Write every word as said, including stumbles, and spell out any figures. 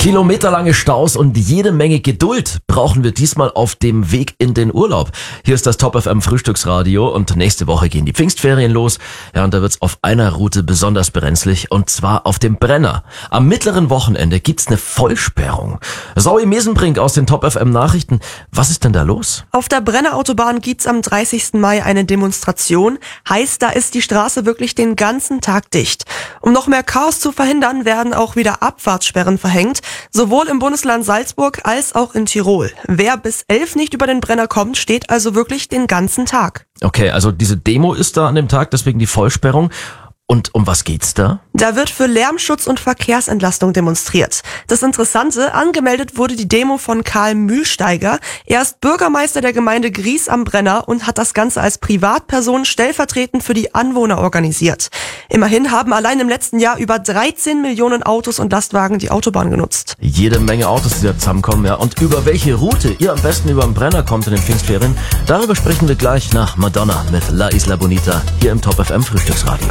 Kilometerlange Staus und jede Menge Geduld brauchen wir diesmal auf dem Weg in den Urlaub. Hier ist das Top F M Frühstücksradio und nächste Woche gehen die Pfingstferien los. Ja, und da wird's auf einer Route besonders brenzlig und zwar auf dem Brenner. Am mittleren Wochenende gibt's eine Vollsperrung. Zoe Mesenbrink aus den Top F M Nachrichten. Was ist denn da los? Auf der Brennerautobahn gibt's am dreißigsten Mai eine Demonstration. Heißt, da ist die Straße wirklich den ganzen Tag dicht. Um noch mehr Chaos zu verhindern, werden auch wieder Abfahrtssperren verhängt. Sowohl im Bundesland Salzburg als auch in Tirol. Wer bis elf nicht über den Brenner kommt, steht also wirklich den ganzen Tag. Okay, also diese Demo ist da an dem Tag, deswegen die Vollsperrung. Und um was geht's da? Da wird für Lärmschutz und Verkehrsentlastung demonstriert. Das Interessante, angemeldet wurde die Demo von Karl Mühlsteiger. Er ist Bürgermeister der Gemeinde Gries am Brenner und hat das Ganze als Privatperson stellvertretend für die Anwohner organisiert. Immerhin haben allein im letzten Jahr über dreizehn Millionen Autos und Lastwagen die Autobahn genutzt. Jede Menge Autos, die da zusammenkommen, ja. Und über welche Route ihr am besten über den Brenner kommt in den Pfingstferien, darüber sprechen wir gleich nach Madonna mit La Isla Bonita hier im Top F M Frühstücksradio.